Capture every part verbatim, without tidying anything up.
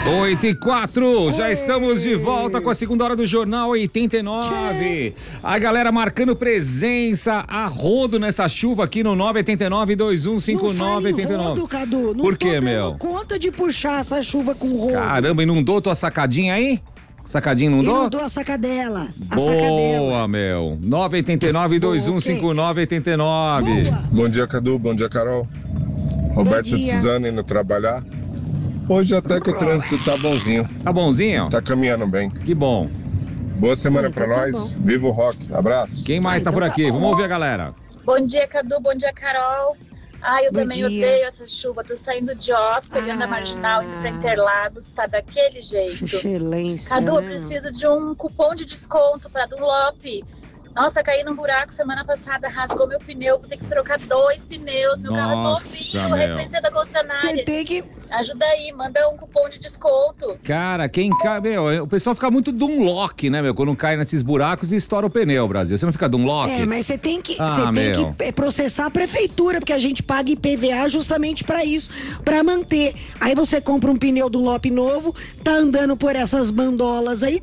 oito e quatro, já estamos de volta com a segunda hora do Jornal oitenta e nove. A galera marcando presença a rodo nessa chuva aqui no nove oito nove, dois um cinco nove oito nove. Não rodo, Cadu. Não Por tô quê, dando meu? conta de puxar essa chuva com rodo. Caramba, inundou tua sacadinha aí? Sacadinha inundou? Inundou a sacadela. A Boa, sacadela. meu. nove oito nove, dois um cinco nove oito nove. Bom dia, Cadu. Bom dia, Carol. Roberto e Suzana indo trabalhar. Hoje até que o trânsito tá bonzinho. Tá bonzinho? Tá caminhando bem. Que bom. Boa semana Ah, pra então tá nós. bom. Viva o rock. Abraço. Quem mais Ah, tá então por tá aqui? bom. Vamos ouvir a galera. Bom dia, Cadu. Bom dia, Carol. Ai, eu Bom também dia. odeio essa chuva. Tô saindo de Oz, pegando Ah. a Marginal, indo pra Interlagos. Tá daquele jeito. Excelência. Cadu, eu né? preciso de um cupom de desconto pra Dunlop. Nossa, caí num buraco semana passada, rasgou meu pneu, vou ter que trocar dois pneus. Meu carro é Nossa, novinho, meu. recém da Você concessionária. tem que... Ajuda aí, manda um cupom de desconto. Cara, quem cai, meu, o pessoal fica muito Dunlock, né, meu? Quando cai nesses buracos e estoura o pneu, Brasil. Você não fica Dunlock? É, mas você tem que, Ah, você tem meu. que processar a prefeitura, porque a gente paga I P V A justamente pra isso, pra manter. Aí você compra um pneu do Lop novo, tá andando por essas bandolas aí.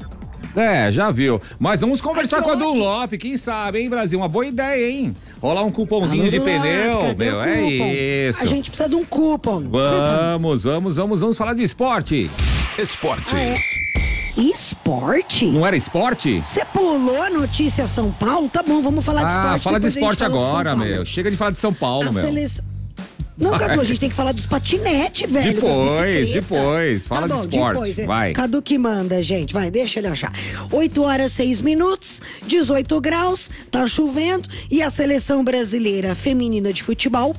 É, já viu. Mas vamos conversar Ai, que com a ótimo. Dunlop, quem sabe, hein, Brasil? Uma boa ideia, hein? Rolar um cupomzinho Alô, de Dunlop, pneu, cadê meu, o é cupom? isso. A gente precisa de um cupom. Vamos, vamos, vamos, vamos falar de esporte. Esportes. Ah, é? Esporte? Não era esporte? Você pulou a notícia São Paulo? Tá bom, vamos falar de Ah, esporte. fala de depois a gente esporte fala de São agora, Paulo. meu. Chega de falar de São Paulo, A meu. seleção... Não, Cadu, a gente tem que falar dos patinetes, velho. das Depois, bicicletas. depois. Fala tá de bom, esporte, Depois, é. vai. Cadu que manda, gente. Vai, deixa ele achar. oito horas, seis minutos, dezoito graus, tá chovendo e a seleção brasileira feminina de futebol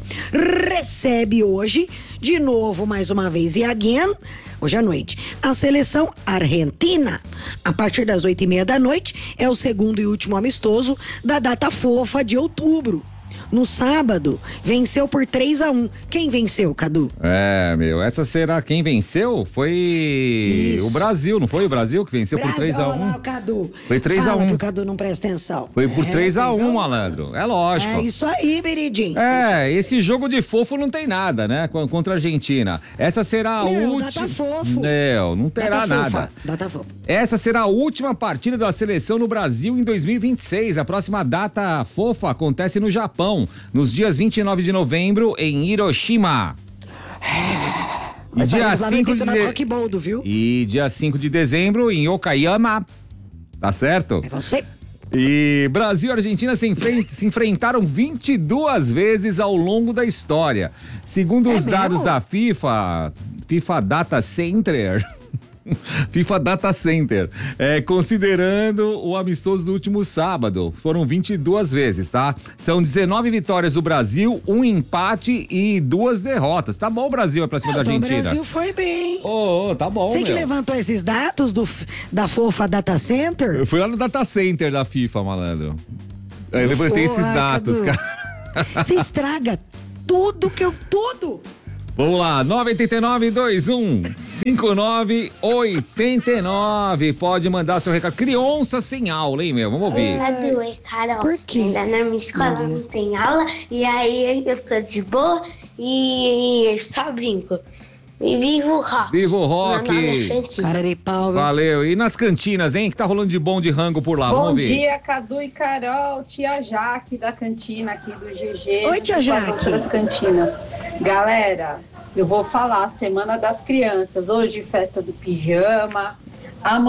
recebe hoje, de novo, mais uma vez, e again, hoje à noite, a seleção argentina. A partir das oito e meia da noite, é o segundo e último amistoso da data fofa de outubro. No sábado, venceu por três a um. Quem venceu, Cadu? É, meu, essa será quem venceu? Foi Isso. o Brasil, não foi o Brasil que venceu por três a Olha lá um? o Cadu. Foi três a um. Fala que o Cadu não presta atenção. Foi por É, três a um, três malandro. É lógico. É isso aí, Beridinho. É, esse jogo de fofo não tem nada, né? co- Contra a Argentina. Essa será a Meu, última. data fofo. Não, não terá Data nada. fofa, Data fofa. Essa será a última partida da seleção no Brasil em dois mil e vinte e seis. A próxima data fofa acontece no Japão, nos dias vinte e nove de novembro, em Hiroshima. E Nós dia saímos lá no cinco de Campeonato de- Rock Boldo, viu? E dia cinco de dezembro, em Okayama. Tá certo? É você. E Brasil e Argentina se, enfren- se enfrentaram vinte e duas vezes ao longo da história. Segundo É os dados mesmo? da FIFA, FIFA Data Center. FIFA Data Center, é, considerando o amistoso do último sábado, foram vinte e duas vezes, tá? São dezenove vitórias do Brasil, um empate e duas derrotas. Tá bom, o Brasil é pra cima da Então, o Argentina. Brasil foi bem. Ô, ô, tá bom, Você que meu. levantou esses dados do, f- da fofa Data Center? Eu fui lá no Data Center da FIFA, malandro. Eu levantei Foi, esses ah, dados, Cadu. cara. Você estraga tudo que eu... Tudo! Vamos lá, nove oito nove, dois um cinco nove oito nove. Pode mandar seu recado. Criança sem aula, hein, meu? Vamos ouvir. Cadu e Carol, Por quê? ainda na minha escola Meu Deus. não tem aula, e aí eu tô de boa e só brinco. E viva o rock. Viva o rock. Meu nome é Francisco. Cara de pau, viu? Valeu. E nas cantinas, hein? Que tá rolando de bom de rango por lá. Vamos Bom ouvir. dia, Cadu e Carol, tia Jaque da cantina aqui do G G. Oi, tia junto com as Jaque. outras cantinas. Galera, eu vou falar, Semana das Crianças. Hoje, festa do pijama. Amanhã